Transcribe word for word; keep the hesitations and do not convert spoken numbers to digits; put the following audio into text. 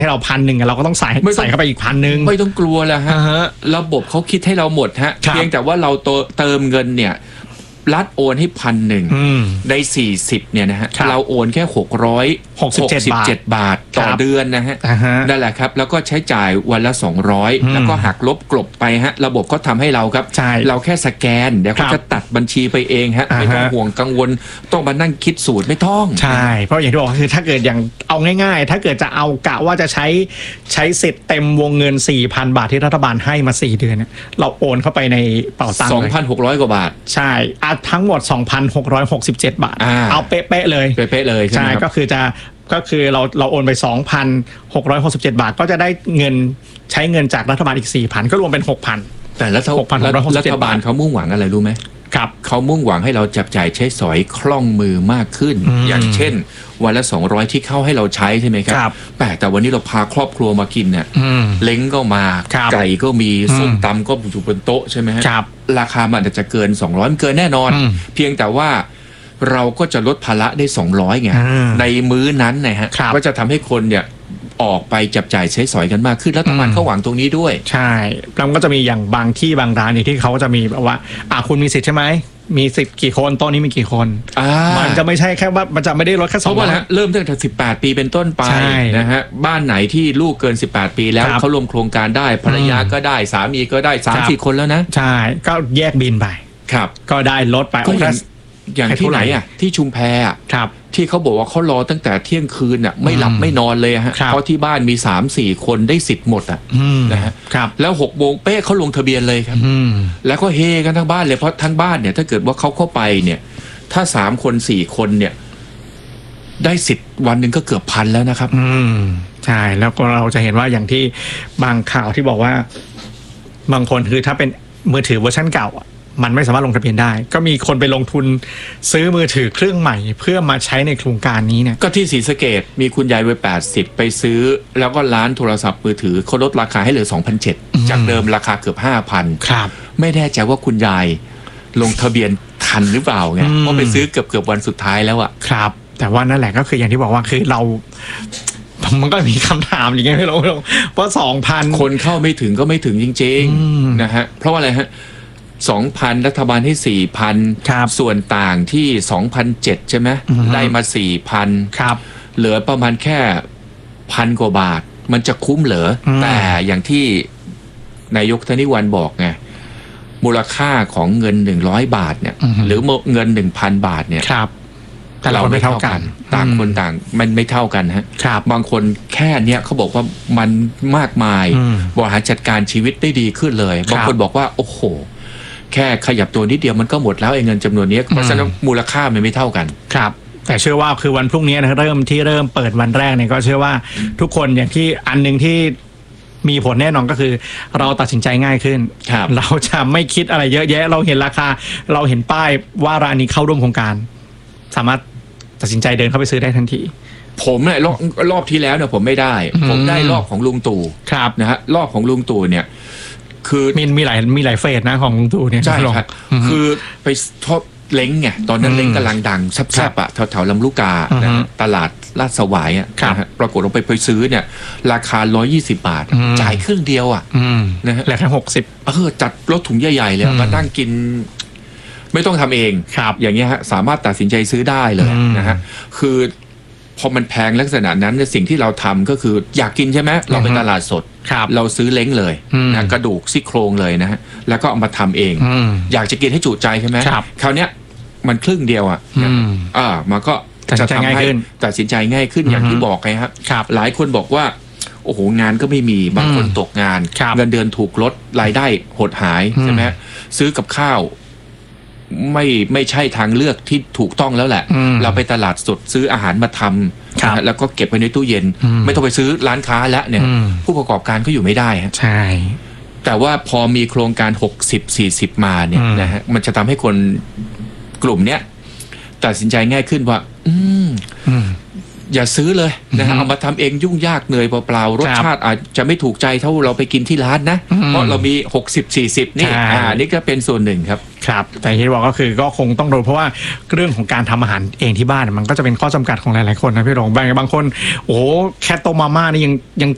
ให้เราพันหนึ่งเราก็ต้องใส่ใส่เข้าไปอีกพันหนึ่งไม่ต้องกลัวแล้วฮะระบบเขาคิดให้เราหมดฮะเพียงแต่ว่าเราเติมเงินเนี่ยรัฐโอนให้พันหนึ่งในสี่สิบเนี่ยนะฮะเราโอนแค่หกร้อยหกสิบเจ็ดบาทต่อเดือนนะฮะนั่นแหละครับแล้วก็ใช้จ่ายวันละสองร้อยแล้วก็หักลบกลบไปฮะระบบก็ทำให้เราครับเราแค่สแกนเดี๋ยวเขาจะตัดบัญชีไปเองฮะไม่ต้องห่วงกังวลต้องมานั่งคิดสูตรไม่ต้องใช่เพราะอย่างที่บอกคือถ้าเกิดอย่างเอาง่ายๆถ้าเกิดจะเอากะว่าจะใช้ใช้สิทธิ์เต็มวงเงิน สี่พัน บาทที่รัฐบาลให้มาสี่เดือนเนี่ยเราโอนเข้าไปในเป๋าตังค์สองพันหกร้อย กว่าบาทใช่ทั้งหมด สองพันหกร้อยหกสิบเจ็ด บาทเอาเป๊ะๆเลยเป๊ะๆเลยใช่ก็คือจะก็คือเราเราโอนไป สองพันหกร้อยหกสิบเจ็ด บาทก็จะได้เงินใช้เงินจากรัฐบาลอีก สี่พัน ก็รวมเป็น หกพันแต่รัฐรัฐบาลเขามุ่งหวังอะไรรู้ไหมครับเขามุ่งหวังให้เราจับจ่ายใช้สอยคล่องมือมากขึ้น อย่างเช่นวันละสองร้อยที่เข้าให้เราใช้ใช่ไหมครับแต่แต่วันนี้เราพาครอบครัวมากินเนี่ยเล้งก็มาไก่ก็มีส้มตำก็อยู่บนโต๊ะใช่ไหมครับราคามันอาจจะเกินสองร้อยมันเกินแน่นอนเพียงแต่ว่าเราก็จะลดภาระได้สองร้อยไงในมื้อนั้นนะฮะก็จะทำให้คนเนี่ยออกไปจับจ่ายใช้สอยกันมากขึ้นแล้วรัฐบาลเขาหวังตรงนี้ด้วยใช่แล้วก็จะมีอย่างบางที่บางร้านที่เขาจะมีแบบว่าอ่ะคุณมีสิทธิ์ใช่ไหมมีสิทธิ์กี่คนโต๊ะนี้มีกี่คนมันจะไม่ใช่แค่ว่ามันจะไม่ได้ลดแค่สองเพราะว่าเริ่มตั้งแต่สิบแปดปีเป็นต้นไปนะฮะบ้านไหนที่ลูกเกินสิบแปดปีแล้วเขารวมโครงการได้ภรรยาก็ได้สามีก็ได้ สามสี่ คนแล้วนะใช่ก็แยกบินไปครับก็ได้ลดไปก็อย่างที่ไหนอ่ะที่ชุมแพอ่ะที่เขาบอกว่าเขารอตั้งแต่เที่ยงคืนอ่ะไม่หลับไม่นอนเลยฮะเพราะที่บ้านมี สามสี่ คนได้สิทธิ์หมดอ่ะนะฮะแล้วหกโมงเป๊ะเขาลงทะเบียนเลยครับแล้วก็เฮกันทั้งบ้านเลยเพราะทั้งบ้านเนี่ยถ้าเกิดว่าเขาเข้าไปเนี่ยถ้าสามคนสี่คนเนี่ยได้สิทธิ์วันหนึ่งก็เกือบพันแล้วนะครับอืมใช่แล้วก็เราจะเห็นว่าอย่างที่บางข่าวที่บอกว่าบางคนคือถ้าเป็นมือถือเวอร์ชันเก่าอ่ะมันไม่สามารถลงทะเบียนได้ก็มีคนไปลงทุนซื้อมือถือเครื่องใหม่เพื่อมาใช้ในโครงการนี้เนี่ยก็ที่ศรีสะเกษมีคุณยายวัยแปดสิบไปซื้อแล้วก็ร้านโทรศัพท์มือถือเขาลดราคาให้เหลือ สองพันเจ็ดร้อย จากเดิมราคาเกือบ ห้าพันครับไม่แน่ใจว่าคุณยายลงทะเบียนทันหรือเปล่าไงเพราะไปซื้อเกือบเกือบวันสุดท้ายแล้วอะครับแต่ว่านั่นแหละก็คืออย่างที่บอกว่าคือเรามันก็มีคำถามอย่างเงี้ยไม่รู้เพราะ สองพันคนเข้าไม่ถึงก็ไม่ถึงจริงๆนะฮะเพราะว่าอะไรฮะสองพัน รัฐบาลให้ สี่พัน ส่วนต่างที่ สองพันเจ็ดร้อย ใช่ไหมได้มา สี่พันครับเหลือประมาณแค่พันกว่าบาทมันจะคุ้มเหรอแต่อย่างที่นายกธนิวันบอกไงมูลค่าของเงินหนึ่งร้อยบาทเนี่ยหรือเงิน หนึ่งพัน บาทเนี่ยเราไม่เท่ากันต่างคนต่างมันไม่เท่ากันฮะบางคนแค่เนี้ยเขาบอกว่ามันมากมายบริหารจัดการชีวิตได้ดีขึ้นเลยบางคนบอกว่าโอ้โหแค่ขยับตัวนิดเดียวมันก็หมดแล้วไอ้เงินจำนวนนี้เพราะฉะนั้นมูลค่ามันไม่เท่ากันครับแต่เชื่อว่าคือวันพรุ่งนี้นะเริ่มที่เริ่มเปิดวันแรกเนี่ยก็เชื่อว่าทุกคนอย่างที่อันนึงที่มีผลแน่นอนก็คือเราตัดสินใจง่ายขึ้นเราจะไม่คิดอะไรเยอะแยะเราเห็นราคาเราเห็นป้ายว่าร้านนี้เข้าร่วมโครงการสามารถตัดสินใจเดินเข้าไปซื้อได้ทันทีผมเนี่ยรอบรอบที่แล้วเนี่ยผมไม่ได้ผมได้รอบของลุงตู่นะฮะรอบของลุงตู่เนี่ยคือมีมีหลายมีหลายเฟสนะของลุงตู่เนี่ยใช่ครับคือไปทบเล้งไงตอนนั้นเล้งกำลังดังแซ่บๆอ่ะแถวๆลำลูกกาตลาดลาดสวายอ่ะปรากฏว่าไปไปซื้อเนี่ยราคาหนึ่งร้อยยี่สิบบาทจ่ายครึ่งเดียวอ่ะนะฮะราคาหกสิบเออจัดรถถุงใหญ่ๆเลยมานั่งกินไม่ต้องทำเองอย่างเงี้ยฮะสามารถตัดสินใจซื้อได้เลยนะฮะคือพอมันแพงลักษณะนั้นสิ่งที่เราทำก็คืออยากกินใช่ไหมเราไปตลาดสดเราซื้อเล้งเลยนะกระดูกซี่โครงเลยนะฮะแล้วก็เอามาทำเองอยากจะกินให้จุใจใช่ไหมคราวเนี้ยมันครึ่งเดียวอ่ะอ่ามันก็จะทำให้ตัดสินใจง่ายขึ้นอย่างที่บอกไงครับหลายคนบอกว่าโอ้โหงานก็ไม่มีบางคนตกงานเงินเดือนถูกลดรายได้หดหายใช่ไหมซื้อกับข้าวไม่ไม่ใช่ทางเลือกที่ถูกต้องแล้วแหละเราไปตลาดสดซื้ออาหารมาทำแล้วก็เก็บไว้ในตู้เย็นไม่ต้องไปซื้อร้านค้าแล้วเนี่ยผู้ประกอบการก็อยู่ไม่ได้ฮะใช่แต่ว่าพอมีโครงการหกสิบ สี่สิบมาเนี่ยนะฮะมันจะทำให้คนกลุ่มเนี้ยตัดสินใจง่ายขึ้นว่าอืมอย่าซื้อเลยนะฮะเอามาทำเองยุ่งยากเหนื่อยเปล่าๆรสชาติอาจจะไม่ถูกใจเท่าเราไปกินที่ร้านนะเพราะเรามีหกสิบ สี่สิบนี่อ่านี่ก็เป็นส่วนหนึ่งครับครับแต่ที่บอกก็คือก็คงต้องดูเพราะว่าเรื่องของการทำอาหารเองที่บ้านมันก็จะเป็นข้อจำกัดของหลายๆคนนะพี่หลงบางบางคนโอ้แค่ต้มมาม่านี่ยังยัง